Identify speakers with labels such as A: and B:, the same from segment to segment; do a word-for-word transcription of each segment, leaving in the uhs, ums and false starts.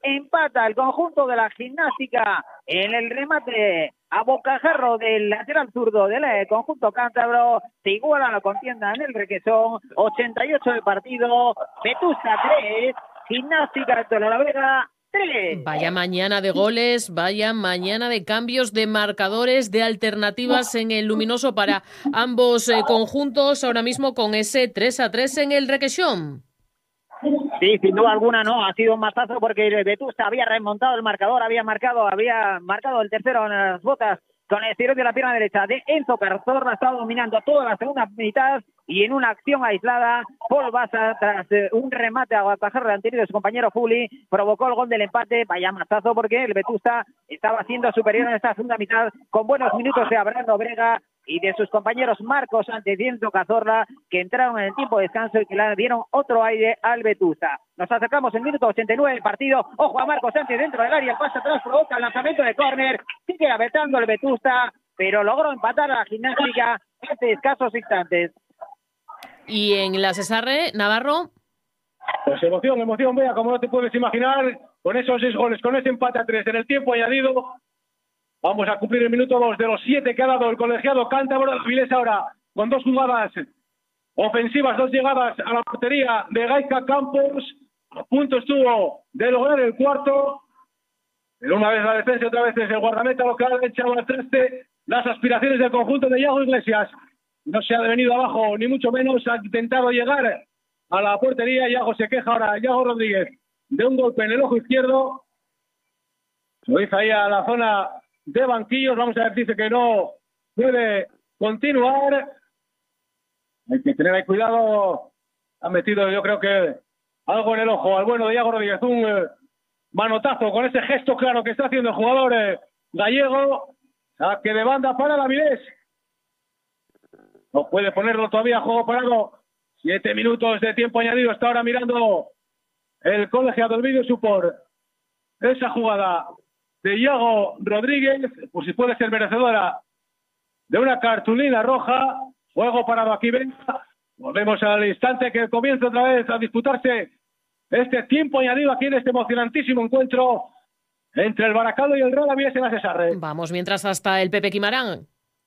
A: empata el conjunto de la Gimnástica en el remate a bocajarro del lateral zurdo del conjunto cántabro. Se iguala la contienda en el Requesón, ochenta y ocho de partido, Vetusta tres, Gimnástica de Torrelavega tres.
B: Vaya mañana de goles, vaya mañana de cambios de marcadores, de alternativas en el luminoso para ambos eh, conjuntos, ahora mismo con ese tres a tres en el Requesón.
A: Sí, sin duda alguna no, ha sido un mazazo porque el Vetusta había remontado el marcador, había marcado, había marcado el tercero en las botas con el estirón de la pierna derecha de Enzo Cazorla. Estaba dominando toda la segunda mitad y en una acción aislada, Paul Bassa, tras eh, un remate a atajar anterior de su compañero Juli, provocó el gol del empate. Vaya mazazo porque el Vetusta estaba siendo superior en esta segunda mitad con buenos minutos de Abraham Nobrega y de sus compañeros Marcos Sánchez y Enzo Cazorla, que entraron en el tiempo de descanso y que le dieron otro aire al Vetusta. Nos acercamos en minuto ochenta y nueve del partido. Ojo a Marcos Sánchez dentro del área, el pase atrás provoca el lanzamiento de córner, sigue apretando el Vetusta, pero logró empatar a la Gimnástica hace escasos instantes.
B: Y en la Cesarre, Navarro.
C: Pues emoción, emoción, vea, como no te puedes imaginar, con esos seis goles, con ese empate a tres en el tiempo añadido. Vamos a cumplir el minuto dos de los siete que ha dado el colegiado cántabro. La Vilesa ahora con dos jugadas ofensivas, dos llegadas a la portería de Gaizka Campos. A punto estuvo de lograr el cuarto, pero una vez la defensa, otra vez es el guardameta local, echado al traste las aspiraciones del conjunto de Iago Iglesias. No se ha devenido abajo, ni mucho menos, ha intentado llegar a la portería. Iago se queja ahora, Iago Rodríguez, de un golpe en el ojo izquierdo. Lo hizo ahí a la zona de banquillos. Vamos a ver, dice que no puede continuar. Hay que tener ahí cuidado. Ha metido, yo creo que algo en el ojo al bueno de Iago Rodríguez. Un eh, manotazo con ese gesto claro que está haciendo el jugador eh, gallego. Saque de banda para la Avilés. No puede ponerlo todavía a juego parado. Siete minutos de tiempo añadido. Está ahora mirando el colegiado del vídeo support esa jugada de Iago Rodríguez, por si puede ser merecedora de una cartulina roja. Juego parado aquí, venga. Volvemos al instante que comienza otra vez a disputarse este tiempo añadido aquí en este emocionantísimo encuentro entre el Baracaldo y el Real Avilés en la Cesarre.
B: Vamos mientras hasta el Pepe Quimarán.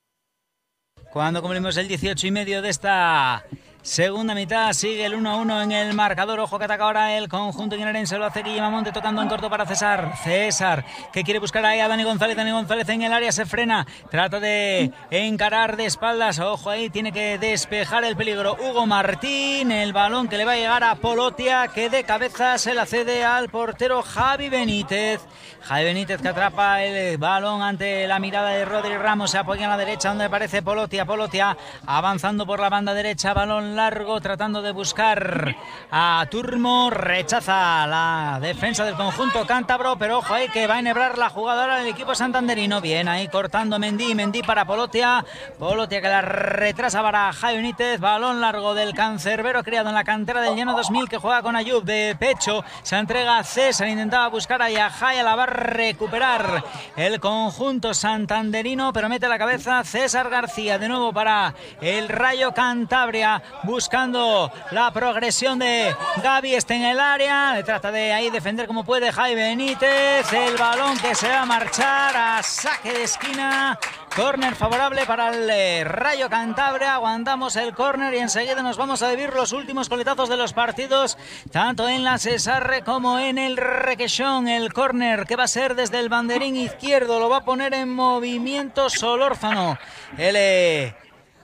D: Cuando cumplimos el dieciocho y medio de esta segunda mitad, sigue el uno a uno en el marcador. Ojo que ataca ahora el conjunto guinarense. Lo hace Guillemonte tocando en corto para César. César que quiere buscar ahí a Dani González. Dani González en el área se frena. Trata de encarar de espaldas. Ojo ahí, tiene que despejar el peligro Hugo Martín. El balón que le va a llegar a Polotia, que de cabeza se la cede al portero Javi Benítez. Javi Benítez que atrapa el balón ante la mirada de Rodri Ramos. Se apoya en la derecha donde aparece Polotia. Polotia avanzando por la banda derecha. Balón largo tratando de buscar a Turmo. Rechaza la defensa del conjunto cántabro, pero ojo ahí que va a enhebrar la jugadora del equipo santanderino. Bien ahí cortando Mendy. Mendy para Polotia. Polotia que la retrasa para Javi Benítez. Balón largo del cancerbero criado en la cantera del Llano dos mil que juega con Ayub de pecho. Se entrega a César. Intentaba buscar ahí a Jaya. La va a recuperar el conjunto santanderino, pero mete la cabeza César García. De nuevo para el Rayo Cantabria, buscando la progresión de Gaby. Está en el área, le trata de ahí defender como puede Jaime Benítez. El balón que se va a marchar a saque de esquina. Córner favorable para el Rayo Cantabria. Aguantamos el córner y enseguida nos vamos a vivir los últimos coletazos de los partidos, tanto en la Cesarre como en el Requesón. El córner que va a ser desde el banderín izquierdo, lo va a poner en movimiento Solórzano. El eh,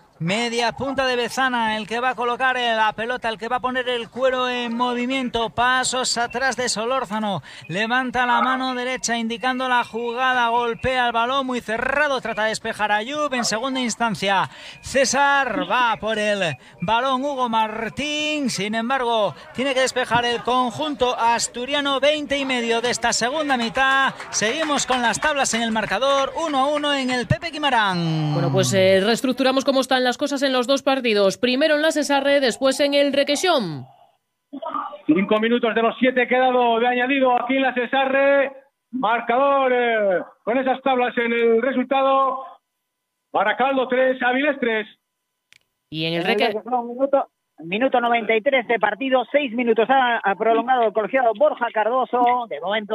D: media punta de Bezana, el que va a colocar la pelota, el que va a poner el cuero en movimiento. Pasos atrás de Solórzano, levanta la mano derecha indicando la jugada, golpea el balón muy cerrado, trata de despejar a Ayub. En segunda instancia César, va por el balón Hugo Martín, sin embargo tiene que despejar el conjunto asturiano. Veinte y medio de esta segunda mitad, seguimos con las tablas en el marcador, uno a uno en el Pepe Quimarán.
B: Bueno, pues eh, reestructuramos cómo están las cosas en los dos partidos. Primero en la Cesarre, después en el Requesón.
C: Cinco minutos de los siete que ha dado de añadido aquí en la Cesarre. Marcador eh, con esas tablas en el resultado. Baracaldo tres, Avilés tres.
B: Y en el Requesón,
A: minuto, minuto noventa y tres de partido. Seis minutos ha, ha prolongado el colegiado Borja Cardoso. De momento